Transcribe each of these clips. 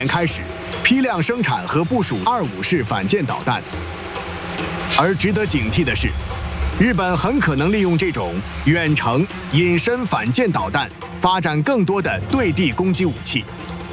开始批量生产和部署25式反舰导弹。而值得警惕的是，日本很可能利用这种远程隐身反舰导弹，发展更多的对地攻击武器。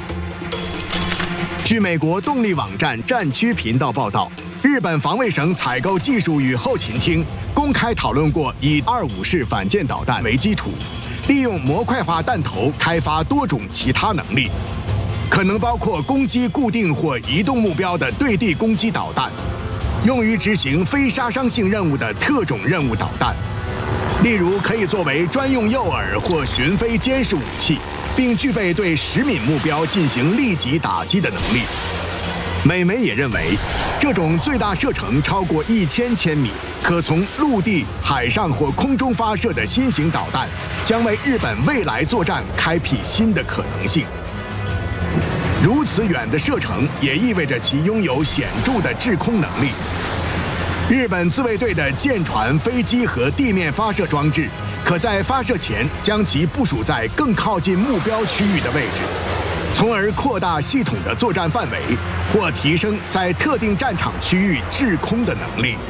据美国动力网站战区频道报道，日本防卫省采购技术与后勤厅公开讨论过以25式反舰导弹为基础，利用模块化弹头开发多种其他能力，可能包括攻击固定或移动目标的对地攻击导弹，用于执行非杀伤性任务的特种任务导弹，例如可以作为专用诱饵或巡飞监视武器，并具备对实敏目标进行立即打击的能力。美媒也认为，这种最大射程超过1000千米，可从陆地、海上或空中发射的新型导弹，将为日本未来作战开辟新的可能性。如此远的射程，也意味着其拥有显著的制空能力。日本自卫队的舰船、飞机和地面发射装置，可在发射前将其部署在更靠近目标区域的位置，从而扩大系统的作战范围，或提升在特定战场区域制空的能力。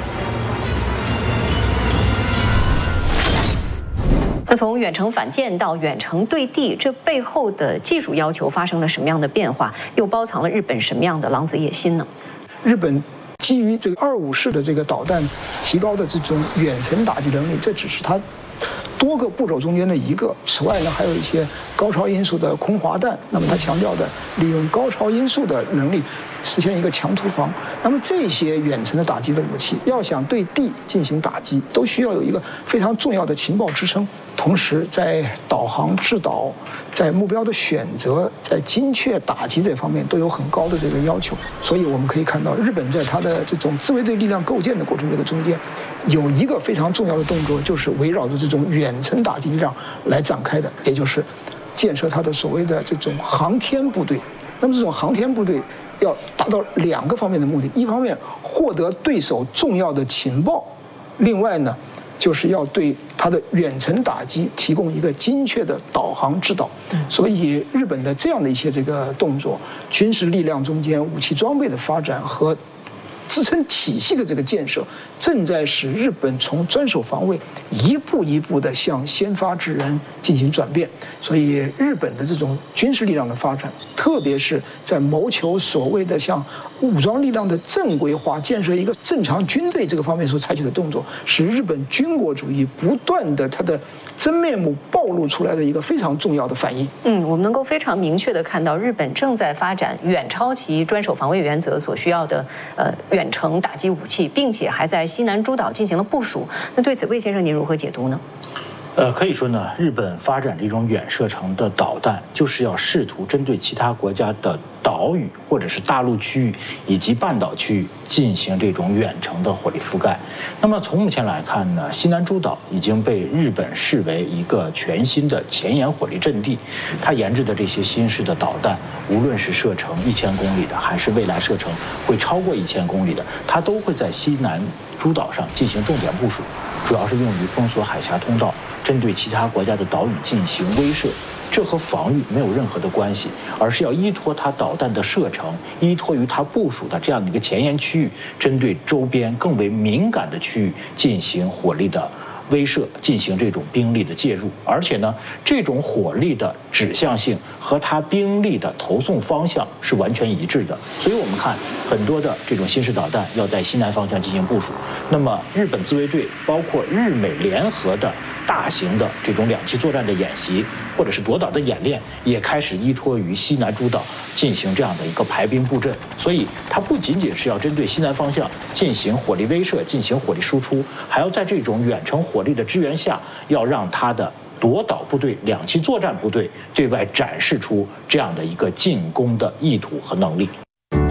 那从远程反舰到远程对地，这背后的技术要求发生了什么样的变化？又包藏了日本什么样的狼子野心呢？ 日本基于这个25式的这个导弹提高的这种远程打击能力，这只是它多个步骤中间的一个。此外呢，还有一些高超音速的空滑弹。那么它强调的利用高超音速的能力实现一个强突防。那么这些远程的打击的武器，要想对地进行打击，都需要有一个非常重要的情报支撑。同时，在导航制导、在目标的选择、在精确打击这方面都有很高的这个要求。所以我们可以看到，日本在它的这种自卫队力量构建的过程这个中间，有一个非常重要的动作，就是围绕着这种远程打击力量来展开的，也就是建设它的所谓的这种航天部队。那么这种航天部队要达到2个方面的目的：一方面获得对手重要的情报，另外呢，就是要对它的远程打击提供一个精确的导航指导。所以日本的这样的一些这个动作，军事力量中间武器装备的发展和支撑体系的这个建设，正在使日本从专守防卫一步一步地向先发制人进行转变。所以日本的这种军事力量的发展，特别是在谋求所谓的像武装力量的正规化，建设一个正常军队这个方面所采取的动作，使日本军国主义不断的它的真面目暴露出来的一个非常重要的反应。 我们能够非常明确地看到，日本正在发展远超其专守防卫原则所需要的远程打击武器，并且还在西南诸岛进行了部署。那对此，魏先生您如何解读呢？ 可以说呢，日本发展这种远射程的导弹，就是要试图针对其他国家的岛屿或者是大陆区域以及半岛区域进行这种远程的火力覆盖。那么从目前来看呢，西南诸岛已经被日本视为一个全新的前沿火力阵地。它研制的这些新式的导弹，无论是射程1000公里的，还是未来射程会超过1000公里的，它都会在西南诸岛上进行重点部署，主要是用于封锁海峡通道，针对其他国家的岛屿进行威慑。这和防御没有任何的关系，而是要依托它导弹的射程，依托于它部署的这样的一个前沿区域，针对周边更为敏感的区域进行火力的威慑，进行这种兵力的介入。而且呢，这种火力的指向性和它兵力的投送方向是完全一致的。所以我们看很多的这种新式导弹要在西南方向进行部署，那么日本自卫队包括日美联合的大型的这种2栖作战的演习，或者是夺岛的演练，也开始依托于西南诸岛进行这样的一个排兵布阵。所以它不仅仅是要针对西南方向进行火力威慑、进行火力输出，还要在这种远程火力的支援下，要让它的夺岛部队、2栖作战部队对外展示出这样的一个进攻的意图和能力。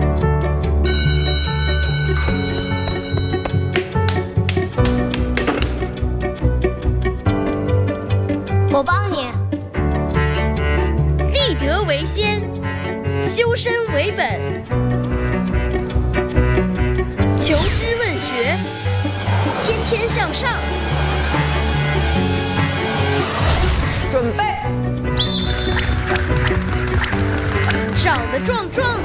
我帮你。 立德为先，修身为本，求知问学，天天向上。 准备。 长得壮壮